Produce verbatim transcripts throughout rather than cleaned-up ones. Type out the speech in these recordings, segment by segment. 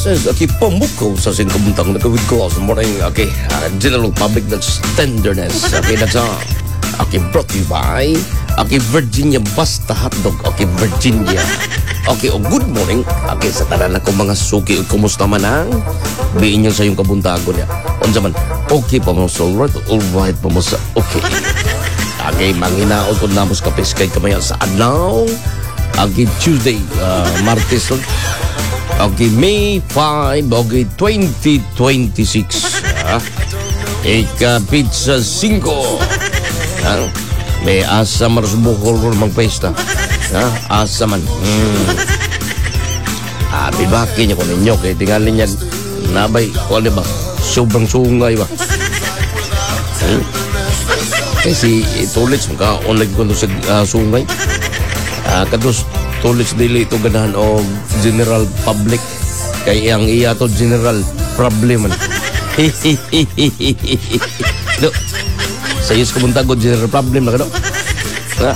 Says, okay, pamukaw sa singkabuntang nagawid ko sa morning, okay, uh, general public, that's tenderness, okay, that's all. Okay, brought to you by, okay, Virginia Basta Hotdog, okay, Virginia. Okay, oh, good morning, okay, sa tanan ako mga suki, kumusta man ang biin nyo sa yung kabuntago niya. Unsa man, okay pa mo sa alright, alright pa mo sa, okay. Okay, manginaot ko na mo sa kapis kay kamaya sa adlaw, okay, Tuesday, uh, Martes, okay, May fifth, okay, twenty twenty-six. Ah, Ika pizza cinco. Ah, may asa maros bukol ron magpesta. Ah, asa man. Hmm. Ah, bibaki niya ko ninyo. Kaya tingalin yan. Nabay, wala ba? Sobrang sungay ba? Hmm? Kasi itulits mo ka online ko sa uh, sungay. Ah, kados tulis dili ito ganahan o general public kay ang iya to general problem man. Do sayos ko bunta ko general problem na kado ha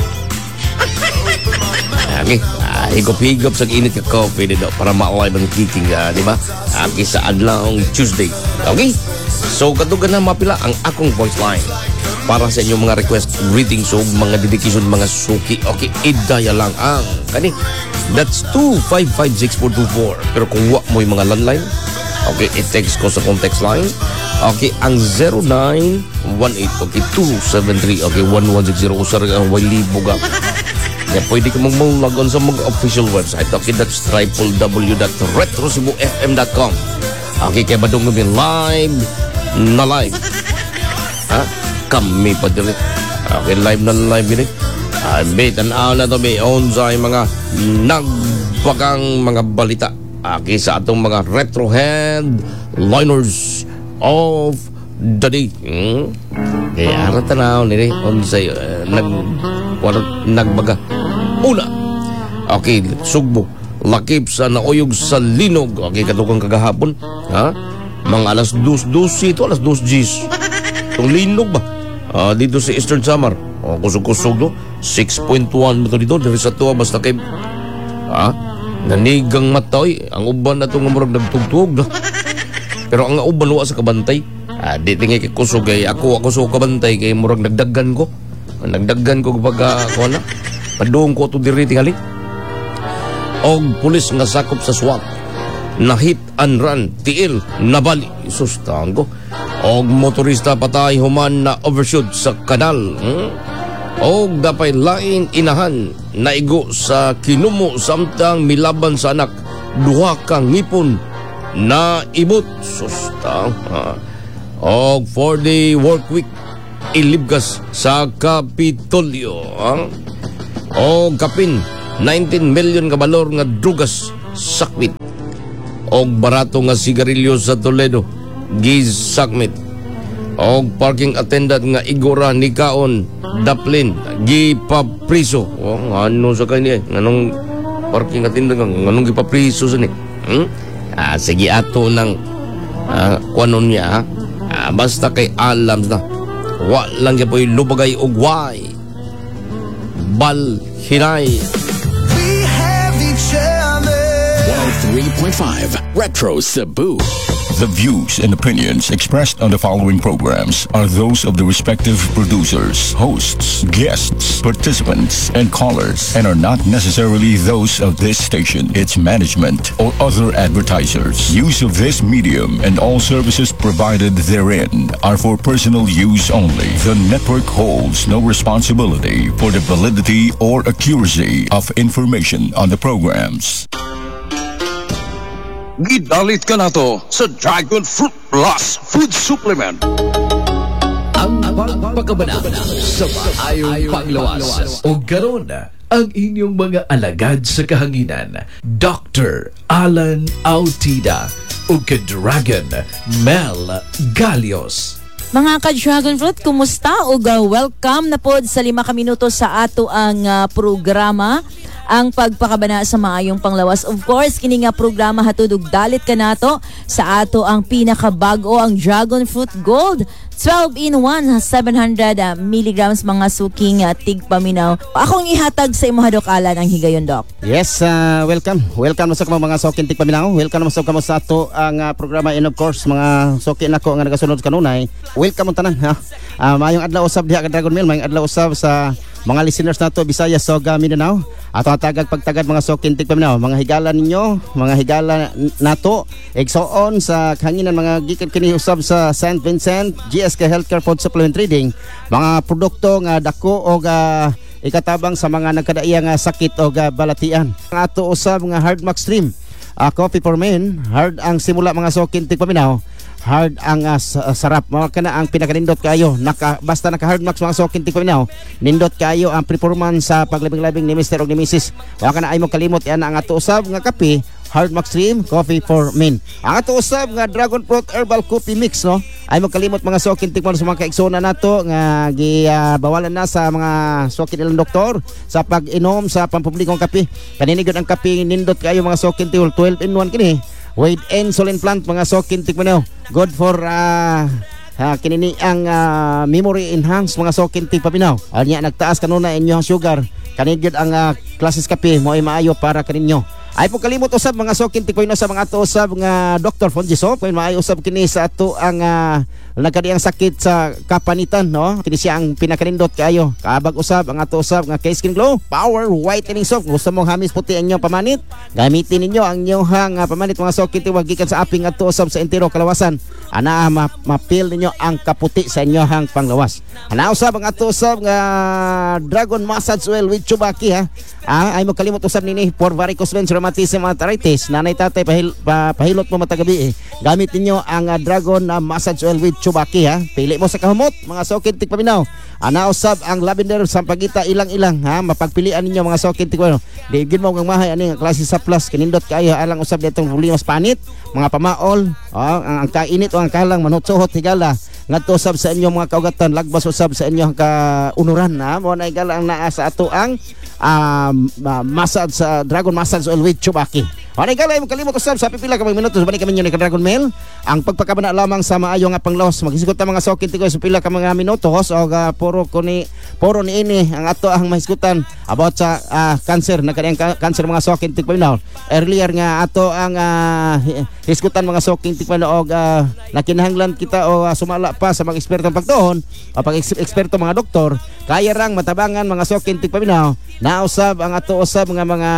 okay higop-higop sa init ka coffee dito para maaway bang kicking ka di ba okay sa adlaw Tuesday okay so kadugan na mapila ang akong voice line para sa inyong mga request reading so mga dedication mga suki okay idaya lang ang kani that's two five five six four two four pero kung wa mo yung mga landline okay i-text ko sa context line okay ang zero nine one eight okay two seven three okay one one six zero usar ang walibo ga ya pwede ka mong log on sa mga official website okay that's w w w dot retro cebu f m dot com okay kaya badong namin live na live ha kami pa dili okay live na live dili uh, bit and out na to be on sa mga nagpagang mga balita okay sa atong mga retro headliners of the day hmm? kaya ara tanaw nili on sa uh, nag wala nagbaga una okay sugbo lakip sa nauyog sa linog okay katukang kagahapon ha mga alas dos dos ito alas dos gis itong linog ba Uh, dito sa Eastern Samar oh, kusog-kusog do six point one mo dito dari sa tuwa basta kay ah, nanigang matoy ang uban na itong murag nagtugtog do. Pero ang uban wa sa kabantay ah, di tingay kay kusog kay ako ako sa kabantay kay murag nagdaggan ko nagdaggan ko kapag uh, ako na padung ko to diri tingali og pulis nga sakop sa SWAT na hit and run tiil nabali sustango og motorista patay human na overshoot sa kanal hmm? og dapay lain inahan naigo sa kinumo samtang milaban sa anak duha ka ngipon na ibot sustang ha? Og for the work week ilibgas sa Kapitolyo ha? Og kapin nineteen million ka balor nga drugas sakwit og barato nga sigarilyo sa Toledo gisakmit og parking attendant nga igora ni kaon daplin gipapriso oh ano sa kanya nganong parking attendant nga nganong gipapriso sa ni hmm? ah, sige ato ng ah, kuanon niya ah, basta kay alam na wa lang gyapon lubagay og way bal hinay one oh three point five Retro Cebu. The views and opinions expressed on the following programs are those of the respective producers, hosts, guests, participants, and callers, and are not necessarily those of this station, its management, or other advertisers. Use of this medium and all services provided therein are for personal use only. The network holds no responsibility for the validity or accuracy of information on the programs. Gidalit ka na to sa Dragon Fruit Plus Food Supplement. Ang pagpakabanab sa maayong panglawas. O garon ang inyong mga alagad sa kahanginan. Doctor Alan Autida o ka-Dragon Mel Galios. Mga ka-Dragon Fruit, kumusta? O welcome na pod sa lima ka minuto sa ato ang uh, programa. Ang pagpakabana sa maayong panglawas. Of course, kini nga programa hatudog dalit ka nato sa ato ang pinakabago ang Dragon Fruit Gold twelve in one, seven hundred uh, milligrams mga suking uh, tigpaminaw. Akong ihatag sa imo hadok Alan ang higayon, Doc. Yes, uh, welcome. Welcome sa mga sokin tigpaminaw. Welcome sa kamo sa ato ang uh, programa, and of course mga sokin nako nga nagasunod kanunay. Welcome tanan ha. Uh, mayong adlaw usab diha ka Dragon Mail, mayong adlaw usab sa mga listeners nato Bisaya, Soga, Mindanao. Ato tagag pagtagad mga sokin tigpaminaw, mga higala ninyo, mga higala nato igsoon sa kanginan mga gikan kini usab sa Saint Vincent G S K Healthcare Food Supplement Trading, mga produkto nga dako og uh, ikatabang sa mga nagkadaiya nga sakit o uh, balatian. Ang ato usab nga Hard Max Stream uh, coffee for men, hard ang simula mga sokin tigpaminaw, hard ang uh, sarap. Mao kana ang pinakanindot kayo. Naka, basta naka Hard Max mga sokin tigpaminaw, nindot kayo ang performance sa paglabing-labing ni Mister og ni Missus Wa kana ay mo kalimot yan ang ato usab nga kape, Hard Max Stream coffee for men. Ang ato usab nga Dragon Fruit Herbal Coffee Mix, no? Ay mo kalimot mga sokin tigpaminaw sa mga kaigsona nato nga gibawalan uh, na sa mga sokin ilang doktor sa pag-inom sa pampublikong kape. Kanini gyud ang kape nindot kayo mga sokin tigpaminaw, twelve in one kini. With insulin plant mga sokin tigpaminaw. Good for uh, uh, kinini ang uh, memory enhance mga sokin tigpaminaw. Anya nagtaas kanuna inyo ang sugar. Kanini gyud ang uh, klases kape mo ay maayo para kaninyo. Ay po kalimot usab mga sokin tigpaminaw sa mga ato usab nga Doctor Fonjiso, kung maayo usab kini sa ato ang uh, nagkadiyang sakit sa kapanitan, no? Kini siya ang pinakanindot kayo. Kaabag usab ang ato usab nga K-Skin Glow Power Whitening Soap. Gusto mong hamis puti ang inyong pamanit, gamitin ninyo ang inyong uh, pamanit mga sokin tigpaminaw gikan sa aping ato usab sa entero kalawasan. Ana ma mapil ninyo ang kaputi sa inyong panglawas. Ana usab ang ato usab nga Dragon Massage Oil with Chubaki, ha. Ah, ay mo kalimot usab nini for varicose veins, rheumatism, arthritis, nanay tatay pahil, pa, pahilot mo matagabi, eh. Gamit ninyo ang uh, Dragon uh, Massage Oil with Chubaki, ha. Pili mo sa kahumot mga sokin tigpaminaw. Ana usab ang lavender sampagita ilang-ilang, ha. Mapagpilian ninyo mga sokin tigpaminaw. Di gid mo ang mahay ani nga klase sa plus kinindot kayo alang usab ditong problemas panit, mga pamaol, oh, ang, ang kainit o ang kalang manutsuhot higala ngadto usab sa inyong mga kaugatan, lagbas usab sa inyong kaunuran, ha. Mo na higala ang naa sa ato ang um, uh, massage sa uh, Dragon Massage Oil with Chubaki. Ano galay mo kalimot usab sa pipila ka mga minuto balik kami ni Dragon Mail. Ang pagpakabana lamang sa maayo nga panglawas, maghisgot ta mga sokin tigo sa pila ka mga minuto o uh, puro ko ni puro ni ini ang ato ang mahisgutan about sa uh, cancer, nagkadiyang cancer mga sokin tigpaminaw. Earlier nga ato ang uh, hisgutan mga sokin tigpaminaw og uh, nakinahanglan kita o uh, sumala pa sa mga ekspertong pagtuon o pag-eksperto mga doktor, kaya rang matabangan mga sokin tigpaminaw na usab ang ato usab nga mga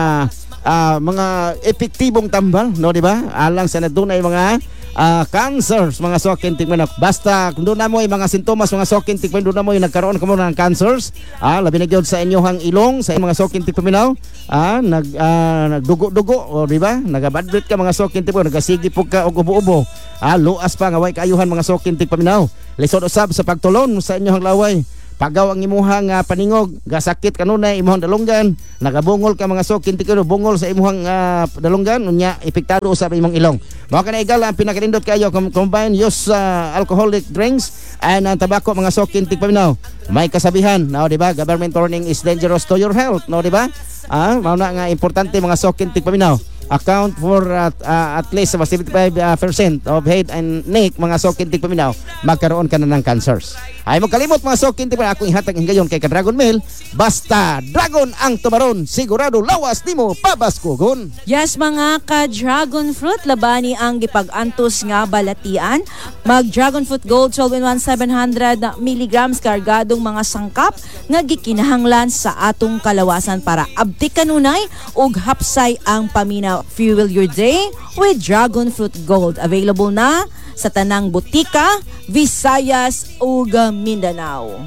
Uh, mga epektibong tambal, no, di ba? Alang sa nadunay mga uh, cancers mga sokin tigpaminaw. Basta kung doon na mo yung mga sintomas mga sokin tigpaminaw, doon na mo yung nagkaroon ka mo ng cancers, ah, labi na gyud sa inyohang ilong sa mga sokin tigpaminaw, ah, nag uh, nagdugo-dugo, o di ba? Nagabadrit ka mga sokin tigpaminaw, nagasigipog ka og ubo-ubo, ah, luas pa nga way kaayuhan mga sokin tigpaminaw. Lisod usab sa pagtulon sa inyohang laway. Pagaw ang imuhang uh, paningog, gasakit kanunay imuhang dalunggan, nagabungol ka mga sokin tigpaminaw, bungol sa imuhang uh, dalunggan, unya epektado usab imong ilong. Mao kana igala ang pinakanindot kayo, combine use uh, alcoholic drinks and uh, tobacco mga sokin tigpaminaw. May kasabihan, no, di ba? Government warning is dangerous to your health, no, di ba? Ah, mao na nga importante mga sokin tigpaminaw. Account for uh, uh, at least seventy-five percent of head and neck mga sokin tigpaminaw, magkaroon ka na ng cancers. Ay mo kalimot mga sokin tigpaminaw, akong ihatag hingayon kay ka Dragon Mail. Basta Dragon ang tumaron, sigurado lawas nimo pabaskugon. Yes mga ka-Dragon Fruit, labani ang gipag-antos nga balatian. Mag Dragon Fruit Gold twelve in one, seven hundred milligrams kargadong mga sangkap nga gikinahanglan sa atong kalawasan para abti kanunay ug hapsay ang paminaw. Fuel your day with Dragon Fruit Gold. Available na sa tanang butika, Visayas ug Mindanao.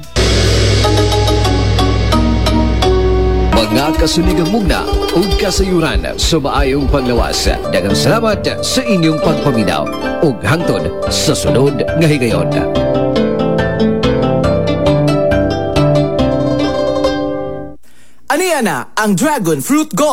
Mga kasunigang mugna ug kasayuran sa maayong panglawas. Daghang salamat sa inyong pagpaminaw ug hangtod sa sunod nga higayon. Aniana ang Dragon Fruit Gold.